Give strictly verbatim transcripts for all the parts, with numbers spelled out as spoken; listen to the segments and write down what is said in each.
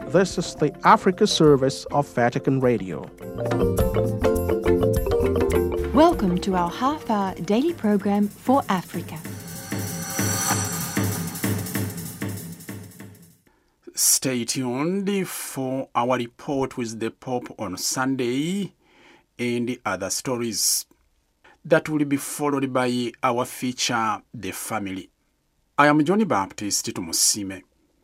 This is the Africa service of Vatican Radio. Welcome to our half-hour daily program for Africa. Stay tuned for our report with the Pope on Sunday and other stories. That will be followed by our feature, The Family. I am Johnny Baptist Tumusime.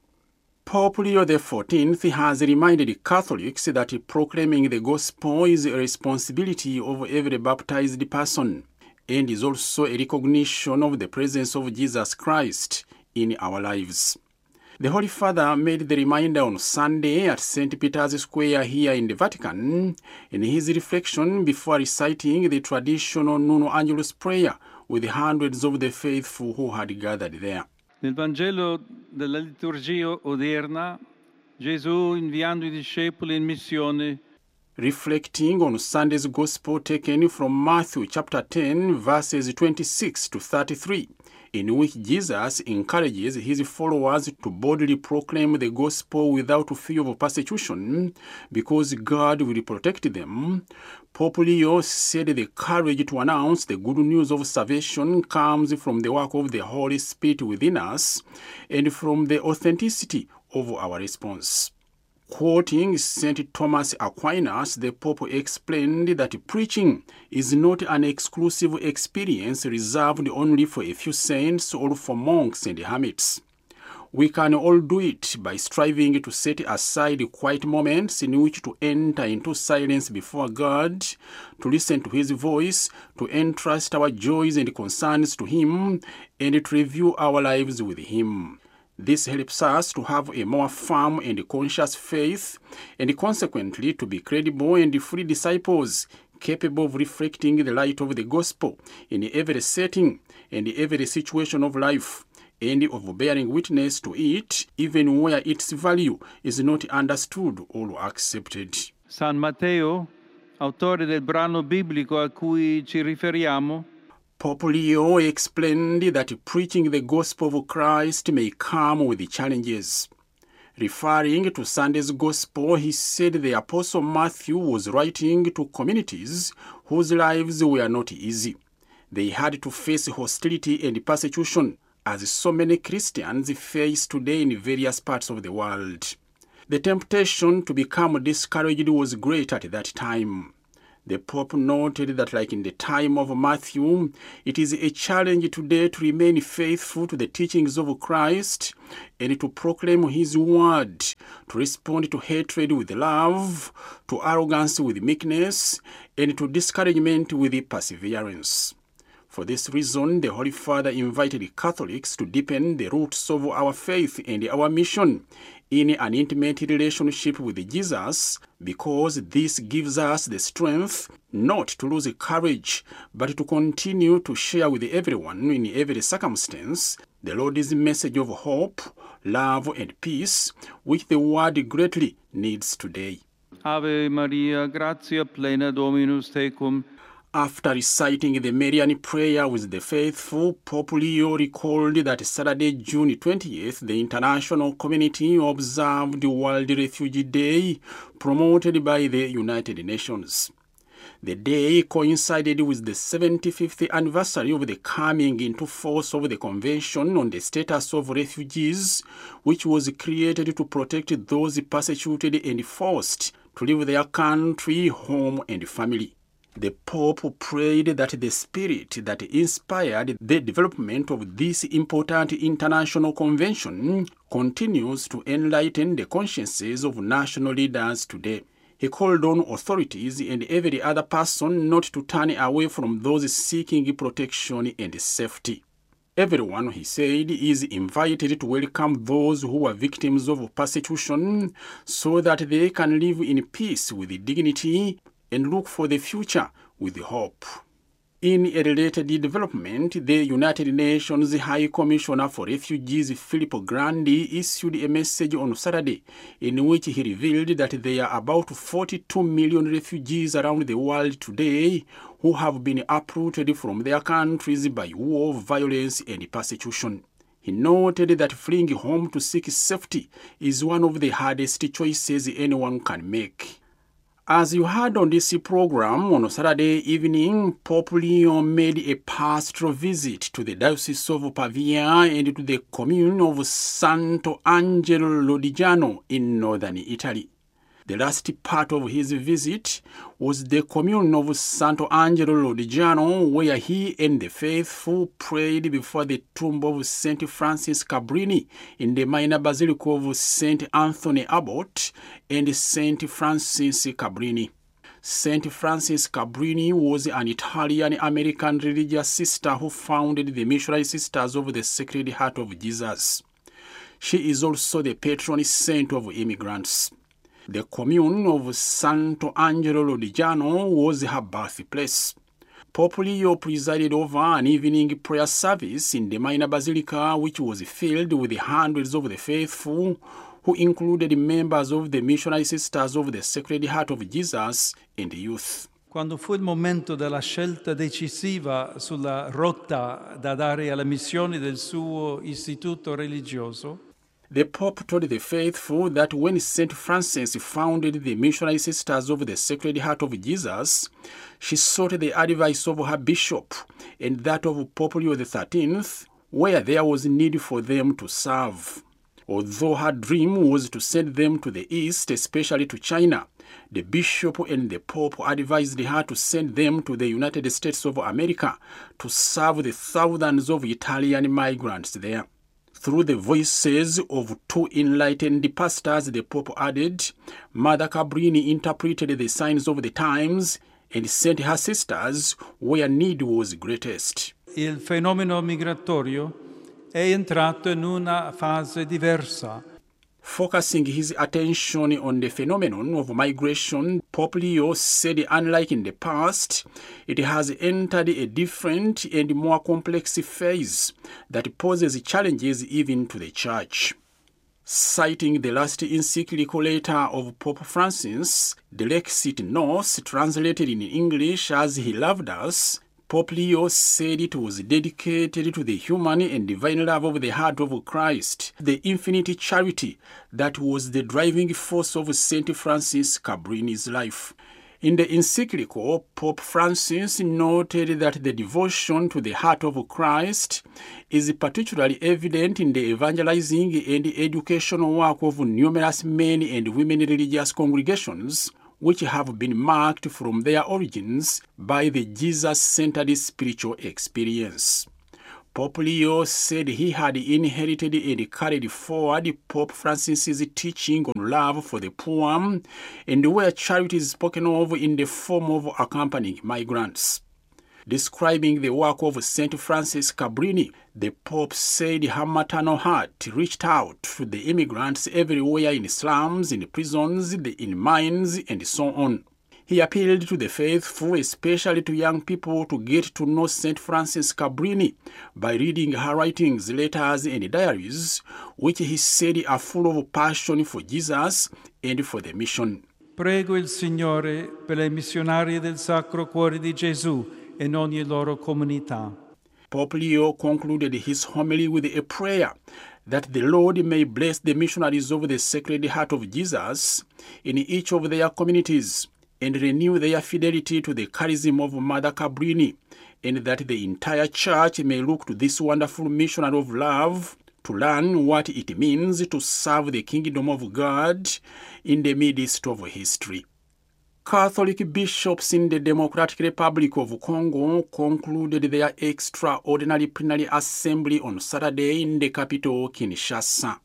Pope Leo the fourteenth has reminded Catholics that proclaiming the gospel is a responsibility of every baptized person and is also a recognition of the presence of Jesus Christ in our lives. The Holy Father made the reminder on Sunday at Saint Peter's Square here in the Vatican in his reflection before reciting the traditional Nuno Angelus prayer with hundreds of the faithful who had gathered there. Nel Vangelo della liturgia odierna, Gesù inviando I discepoli in missione. Reflecting on Sunday's Gospel taken from Matthew chapter ten, verses twenty-six to thirty-three, in which Jesus encourages his followers to boldly proclaim the gospel without fear of persecution, because God will protect them, Pope Leo said the courage to announce the good news of salvation comes from the work of the Holy Spirit within us and from the authenticity of our response. Quoting Saint Thomas Aquinas, the Pope explained that preaching is not an exclusive experience reserved only for a few saints or for monks and hermits. We can all do it by striving to set aside quiet moments in which to enter into silence before God, to listen to His voice, to entrust our joys and concerns to Him, and to review our lives with Him. This helps us to have a more firm and conscious faith, and consequently to be credible and free disciples, capable of reflecting the light of the gospel in every setting and every situation of life, and of bearing witness to it even where its value is not understood or accepted. San Matteo, autore del brano biblico a cui ci riferiamo, Pope Leo explained that preaching the gospel of Christ may come with challenges. Referring to Sunday's gospel, he said the Apostle Matthew was writing to communities whose lives were not easy. They had to face hostility and persecution, as so many Christians face today in various parts of the world. The temptation to become discouraged was great at that time. The Pope noted that, like in the time of Matthew, it is a challenge today to remain faithful to the teachings of Christ and to proclaim His word, to respond to hatred with love, to arrogance with meekness, and to discouragement with perseverance. For this reason, the Holy Father invited Catholics to deepen the roots of our faith and our mission in an intimate relationship with Jesus, because this gives us the strength not to lose courage, but to continue to share with everyone in every circumstance the Lord's message of hope, love, and peace, which the world greatly needs today. Ave Maria, gratia plena Dominus tecum. After reciting the Marian prayer with the faithful, Pope Leo recalled that Saturday, June twentieth, the international community observed World Refugee Day, promoted by the United Nations. The day coincided with the seventy-fifth anniversary of the coming into force of the Convention on the Status of Refugees, which was created to protect those persecuted and forced to leave their country, home, and family. The Pope prayed that the spirit that inspired the development of this important international convention continues to enlighten the consciences of national leaders today. He called on authorities and every other person not to turn away from those seeking protection and safety. Everyone, he said, is invited to welcome those who are victims of persecution so that they can live in peace with dignity and look for the future with hope. In a related development, the United Nations High Commissioner for Refugees, Filippo Grandi, issued a message on Saturday in which he revealed that there are about forty-two million refugees around the world today who have been uprooted from their countries by war, violence, and persecution. He noted that fleeing home to seek safety is one of the hardest choices anyone can make. As you heard on this program, on Saturday evening, Pope Leo made a pastoral visit to the Diocese of Pavia and to the commune of Santo Angelo Lodigiano in northern Italy. The last part of his visit was the commune of Santo Angelo Lodigiano, where he and the faithful prayed before the tomb of Saint Francis Cabrini in the minor basilica of Saint Anthony Abbot and Saint Francis Cabrini. Saint Francis Cabrini was an Italian-American religious sister who founded the Missionary Sisters of the Sacred Heart of Jesus. She is also the patron saint of immigrants. The commune of Santo Angelo Lodigiano was her birthplace. Pope Leo presided over an evening prayer service in the minor basilica, which was filled with hundreds of the faithful, who included members of the Missionary Sisters of the Sacred Heart of Jesus and youth. Quando fu il momento della scelta decisiva sulla rotta da dare alla missione del suo istituto religioso, the Pope told the faithful that when Saint Francis founded the Missionary Sisters of the Sacred Heart of Jesus, she sought the advice of her bishop and that of Pope Leo the thirteenth, where there was need for them to serve. Although her dream was to send them to the East, especially to China, the bishop and the Pope advised her to send them to the United States of America to serve the thousands of Italian migrants there. Through the voices of two enlightened pastors, the Pope added, Mother Cabrini interpreted the signs of the times and sent her sisters where need was greatest. Il fenomeno migratorio è entrato in una fase diversa. Focusing his attention on the phenomenon of migration, Pope Leo said unlike in the past, it has entered a different and more complex phase that poses challenges even to the Church. Citing the last encyclical letter of Pope Francis, Dilexit Nos, translated in English as He Loved Us, Pope Leo said it was dedicated to the human and divine love of the heart of Christ, the infinite charity that was the driving force of Saint Francis Cabrini's life. In the encyclical, Pope Francis noted that the devotion to the heart of Christ is particularly evident in the evangelizing and educational work of numerous men and women religious congregations, which have been marked from their origins by the Jesus-centered spiritual experience. Pope Leo said he had inherited and carried forward Pope Francis's teaching on love for the poor and where charity is spoken of in the form of accompanying migrants. Describing the work of Saint Francis Cabrini, the Pope said her maternal heart reached out to the immigrants everywhere in slums, in prisons, in mines, and so on. He appealed to the faithful, especially to young people, to get to know Saint Francis Cabrini by reading her writings, letters, and diaries, which he said are full of passion for Jesus and for the mission. Prego il Signore per le missionarie del Sacro Cuore di Gesù in ogni loro comunità. Pope Leo concluded his homily with a prayer that the Lord may bless the missionaries of the Sacred Heart of Jesus in each of their communities and renew their fidelity to the charism of Mother Cabrini, and that the entire Church may look to this wonderful missionary of love to learn what it means to serve the kingdom of God in the midst of history. Catholic bishops in the Democratic Republic of Congo concluded their extraordinary plenary assembly on Saturday in the capital, Kinshasa.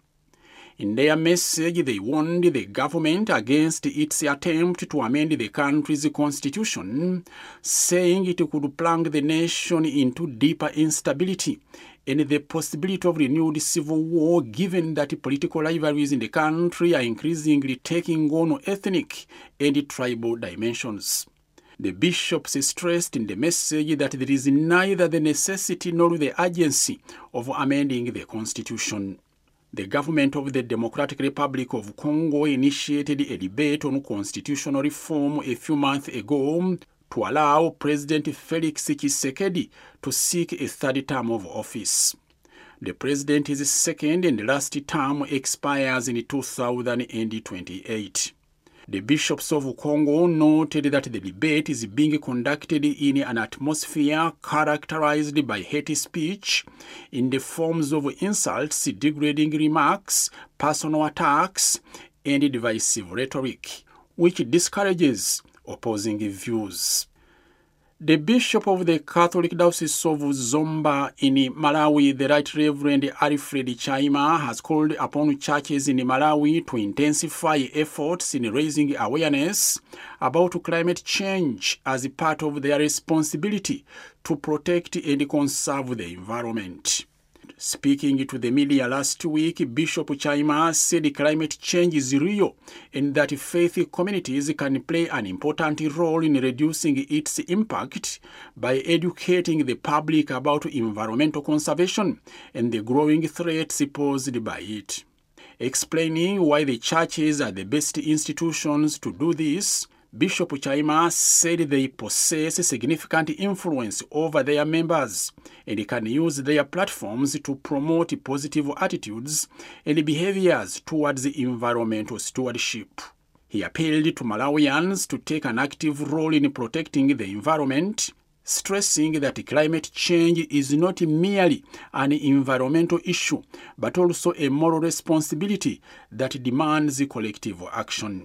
In their message, they warned the government against its attempt to amend the country's constitution, saying it could plunge the nation into deeper instability and the possibility of renewed civil war, given that political rivalries in the country are increasingly taking on ethnic and tribal dimensions. The bishops stressed in the message that there is neither the necessity nor the urgency of amending the constitution. The government of the Democratic Republic of Congo initiated a debate on constitutional reform a few months ago to allow President Felix Tshisekedi to seek a third term of office. The president's second and last term expires in two thousand twenty-eight. The bishops of Congo noted that the debate is being conducted in an atmosphere characterized by hate speech in the forms of insults, degrading remarks, personal attacks, and divisive rhetoric, which discourages opposing views. The Bishop of the Catholic Diocese of Zomba in Malawi, the Right Reverend Alfred Chaima, has called upon churches in Malawi to intensify efforts in raising awareness about climate change as part of their responsibility to protect and conserve the environment. Speaking to the media last week, Bishop Chaima said climate change is real and that faith communities can play an important role in reducing its impact by educating the public about environmental conservation and the growing threats posed by it. Explaining why the churches are the best institutions to do this, Bishop Chaima said they possess significant influence over their members and can use their platforms to promote positive attitudes and behaviors towards environmental stewardship. He appealed to Malawians to take an active role in protecting the environment, stressing that climate change is not merely an environmental issue, but also a moral responsibility that demands collective action.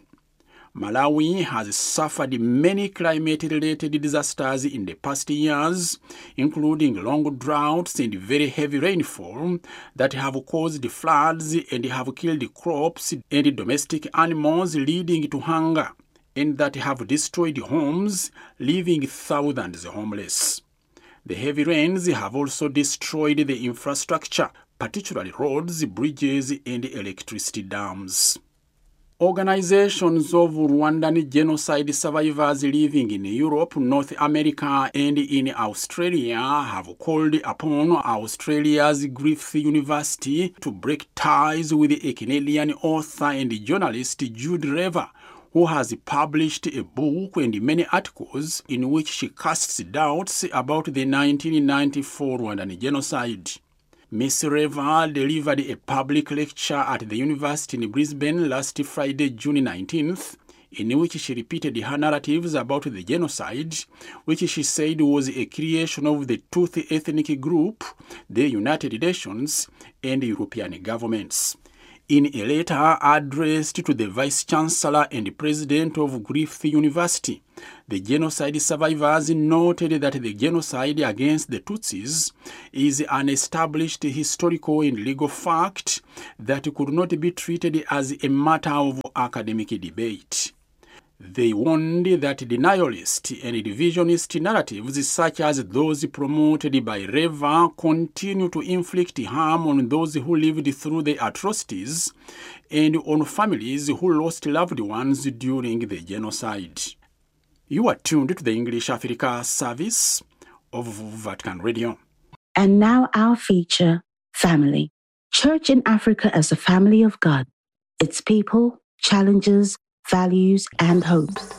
Malawi has suffered many climate-related disasters in the past years, including long droughts and very heavy rainfall that have caused floods and have killed crops and domestic animals, leading to hunger, and that have destroyed homes, leaving thousands homeless. The heavy rains have also destroyed the infrastructure, particularly roads, bridges, and electricity dams. Organizations of Rwandan genocide survivors living in Europe, North America, and in Australia have called upon Australia's Griffith University to break ties with a Canadian author and journalist Jude Rever, who has published a book and many articles in which she casts doubts about the nineteen ninety-four Rwandan genocide. Miss Rever delivered a public lecture at the university in Brisbane last Friday, June nineteenth, in which she repeated her narratives about the genocide, which she said was a creation of the Tutsi ethnic group, the United Nations, and European governments. In a letter addressed to the Vice-Chancellor and President of Griffith University, the genocide survivors noted that the genocide against the Tutsis is an established historical and legal fact that could not be treated as a matter of academic debate. They warned that denialist and divisionist narratives such as those promoted by Rever continue to inflict harm on those who lived through the atrocities and on families who lost loved ones during the genocide. You are tuned to the English Africa service of Vatican Radio. And now our feature, Family. Church in Africa as a family of God. Its people, challenges, values, and hopes.